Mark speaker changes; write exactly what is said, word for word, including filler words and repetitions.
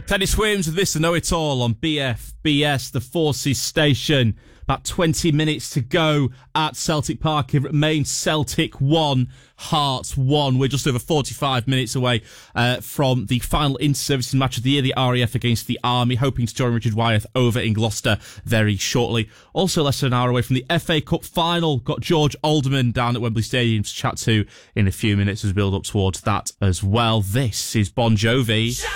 Speaker 1: Teddy Swims with this and Know It All on B F B S, the Forces Station. About twenty minutes to go at Celtic Park. It remains Celtic one, Hearts one. We're just over forty-five minutes away uh, from the final inter-services match of the year, the R A F against the Army, hoping to join Richard Wyeth over in Gloucester very shortly. Also less than an hour away from the F A Cup final. Got George Alderman down at Wembley Stadium to chat to in a few minutes as we build up towards that as well. This is Bon Jovi.